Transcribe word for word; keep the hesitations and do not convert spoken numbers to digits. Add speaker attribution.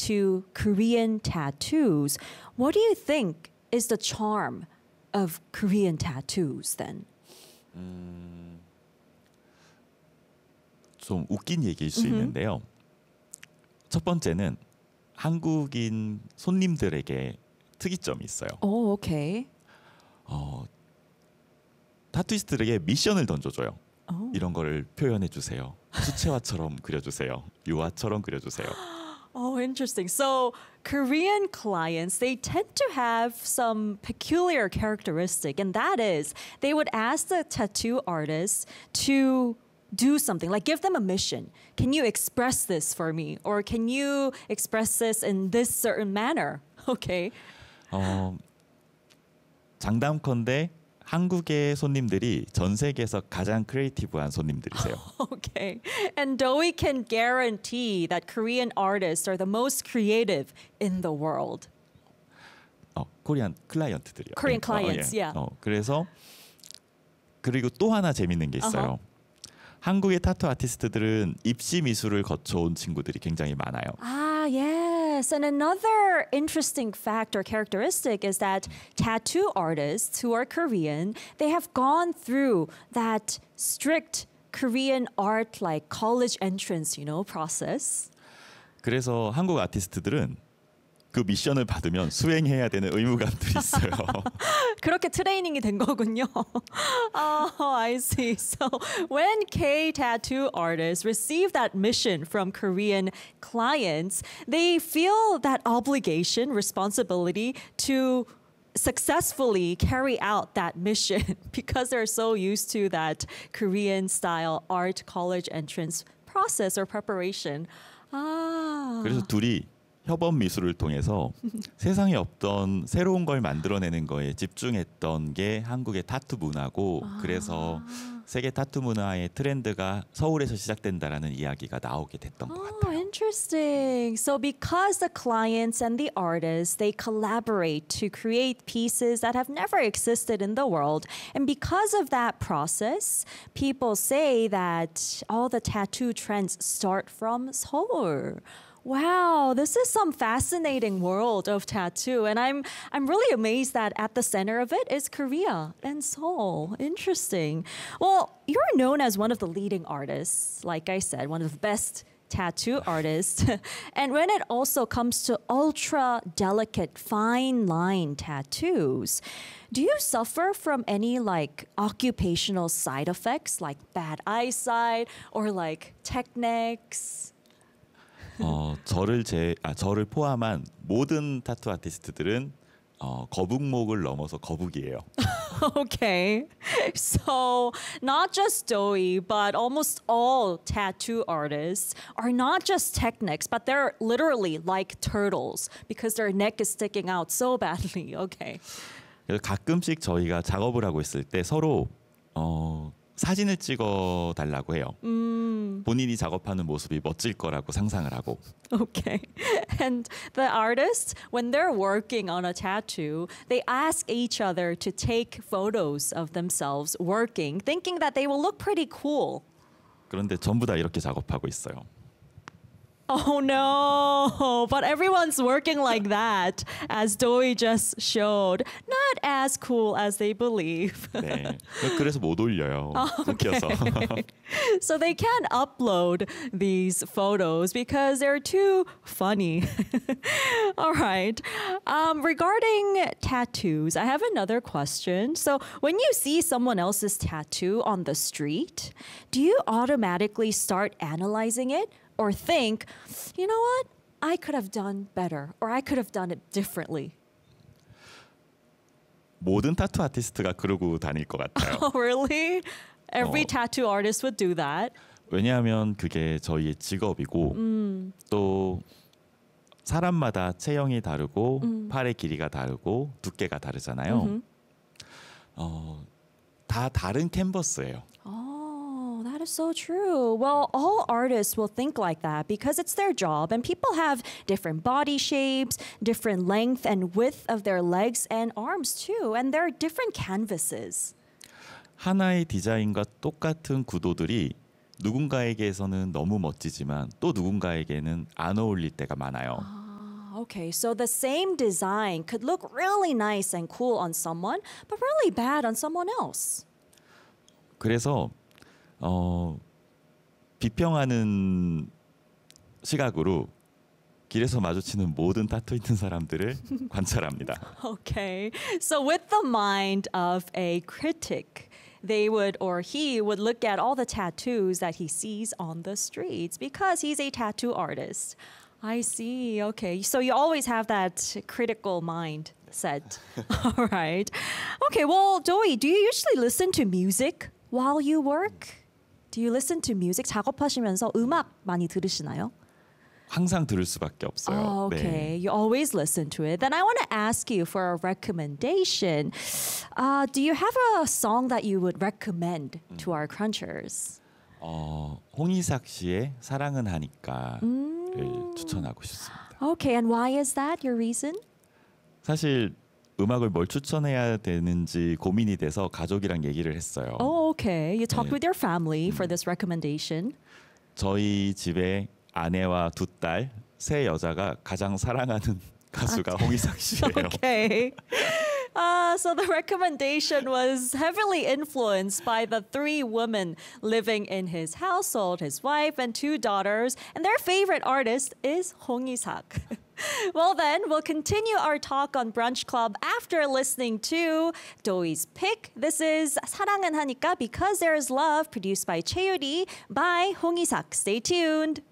Speaker 1: to Korean tattoos. What do you think is the charm of Korean tattoos then?
Speaker 2: 음, 좀 웃긴 얘기일 수
Speaker 1: 음흠.
Speaker 2: 있는데요. 첫 번째는 한국인 손님들에게 특이점이 있어요.
Speaker 1: Oh, okay.
Speaker 2: 어, 타투이스트들에게 미션을 던져줘요.
Speaker 1: Oh.
Speaker 2: 이런 거를 표현해 주세요. 수채화처럼 그려주세요. 유화처럼 그려주세요.
Speaker 1: Oh, interesting. So Korean clients, they tend to have some peculiar characteristic, and that is they would ask the tattoo artist to do something, like give them a mission. Can you express this for me? Or can you express this in this certain manner? Okay.
Speaker 2: 어, 장담컨대 한국의 손님들이 전 세계에서 가장 크리에이티브한 손님들이세요.
Speaker 1: Okay. And Doe can guarantee that Korean artists are the most creative in the world.
Speaker 2: 어, 코리안 클라이언트들이요.
Speaker 1: Korean
Speaker 2: 예,
Speaker 1: clients,
Speaker 2: 어, 예.
Speaker 1: yeah.
Speaker 2: 어, 그래서 그리고 또 하나 재밌는 게 있어요.
Speaker 1: Uh-huh.
Speaker 2: 한국의 타투 아티스트들은 입시 미술을 거쳐온 친구들이 굉장히 많아요.
Speaker 1: Ah, yes. And another interesting fact or characteristic is that tattoo artists who are Korean, they have gone through that strict Korean art like college entrance, you know, process.
Speaker 2: 그래서 한국 아티스트들은 그 미션을 받으면 수행해야 되는 의무감들이 있어요.
Speaker 1: 그렇게 트레이닝이 된 거군요. Oh, I see. So when K tattoo artists receive that mission from Korean clients, they feel that obligation, responsibility to successfully carry out that mission because they're so used to that Korean style art college entrance process or preparation. 아.
Speaker 2: 그래서 둘이 협업 미술을 통해서 세상에 없던 새로운 걸 만들어내는 거에 집중했던 게 한국의 타투 문화고
Speaker 1: 아.
Speaker 2: 그래서 세계 타투 문화의 트렌드가 서울에서 시작된다라는 이야기가 나오게 됐던 것
Speaker 1: Oh,
Speaker 2: 같아요.
Speaker 1: interesting. So because the clients and the artists, they collaborate to create pieces that have never existed in the world. And because of that process, people say that all the tattoo trends start from Seoul. Wow, this is some fascinating world of tattoo, and I'm I'm really amazed that at the center of it is Korea and Seoul. Interesting. Well, you're known as one of the leading artists, like I said, one of the best tattoo artists. And when it also comes to ultra delicate fine line tattoos, do you suffer from any like occupational side effects like bad eyesight or like techniques?
Speaker 2: 어, 저를 제, 아, 저를 포함한 모든 타투 아티스트들은 어, 거북목을 넘어서 거북이에요.
Speaker 1: Okay. So, not just Doe, but almost all tattoo artists are not just technics, but they're literally like turtles because their neck is sticking out so badly. Okay.
Speaker 2: 그래서 가끔씩 저희가 작업을 하고 있을 때 서로 어, 사진을 찍어 달라고 해요.
Speaker 1: Mm,
Speaker 2: 본인이 작업하는 모습이 멋질 거라고 상상을 하고.
Speaker 1: okay. And the artists, when they're working on a tattoo, they ask each other to take photos of themselves working, thinking that they will look pretty cool.
Speaker 2: 그런데 전부 다 이렇게 작업하고 있어요.
Speaker 1: Oh no, but everyone's working like that, as Doe just showed. Not as cool as they believe.
Speaker 2: 네. 그래서 못 올려요. 웃겨서.
Speaker 1: So they can't upload these photos because they're too funny. All right. Um, regarding tattoos, I have another question. So when you see someone else's tattoo on the street, do you automatically start analyzing it? Or think, you know what? I could have done better, or I could have done it differently.
Speaker 2: 모든 타투 아티스트가 그러고 다닐 것 같아요.
Speaker 1: Oh, really? Every
Speaker 2: 어.
Speaker 1: tattoo artist would do that.
Speaker 2: 왜냐하면 그게 저희의 직업이고
Speaker 1: Mm.
Speaker 2: 또 사람마다 체형이 다르고
Speaker 1: 음.
Speaker 2: 팔의 길이가 다르고 두께가 다르잖아요.
Speaker 1: Mhm.
Speaker 2: 어, 다 다른 캔버스예요.
Speaker 1: Oh, that is so true. Well, all artists will think like that because it's their job, and people have different body shapes, different length and width of their legs and arms too, and there are different canvases.
Speaker 2: 하나의 디자인과 똑같은 구도들이 누군가에게서는 너무 멋지지만 또 누군가에게는 안 어울릴 때가 많아요.
Speaker 1: Okay, so the same design could look really nice and cool on someone, but really bad on someone else.
Speaker 2: 그래서 어, 비평하는 시각으로 길에서 마주치는 모든 타투 있는 사람들을 관찰합니다.
Speaker 1: Okay, so with the mind of a critic, they would or he would look at all the tattoos that he sees on the streets because he's a tattoo artist. I see. Okay, so you always have that critical mind set. All right. Okay, well, Joey, do you usually listen to music while you work? Do you listen to music? 작업하시면서 음악 많이 들으시나요?
Speaker 2: 항상 들을 수밖에 없어요.
Speaker 1: Oh, okay.
Speaker 2: 네.
Speaker 1: You always listen to it. Then I want to ask you for a recommendation. Uh, do you have a song that you would recommend to our crunchers?
Speaker 2: 어, 홍이삭 씨의 사랑은 하니까를
Speaker 1: 음.
Speaker 2: 추천하고 싶습니다.
Speaker 1: Okay, and why is that your reason?
Speaker 2: 사실 음악을 뭘 추천해야 되는지 고민이 돼서 가족이랑 얘기를 했어요.
Speaker 1: Oh, okay. You talked
Speaker 2: 네.
Speaker 1: with your family for this recommendation.
Speaker 2: 저희 집에 아내와 두 딸, 세 여자가 가장 사랑하는 가수가 홍이삭 씨예요.
Speaker 1: Okay. Uh, so the recommendation was heavily influenced by the three women living in his household, his wife and two daughters, and their favorite artist is Hong Isak. Well then, we'll continue our talk on Brunch Club after listening to Doi's pick. This is 사랑은 하니까 Because There Is Love, produced by Chaeyoori by Hong Isak. Stay tuned.